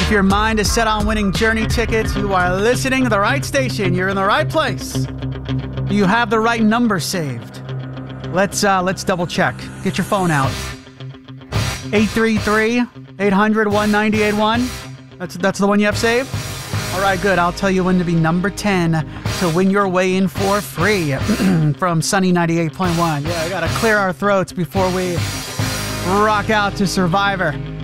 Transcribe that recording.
If your mind is set on winning Journey tickets, you are listening to the right station. You're in the right place. You have the right number saved. Let's double check. Get your phone out. 833-800-1981. That's the one you have saved? All right, good. I'll tell you when to be number 10 to win your way in for free from Sunny 98.1. Yeah, I got to clear our throats before we rock out to Survivor.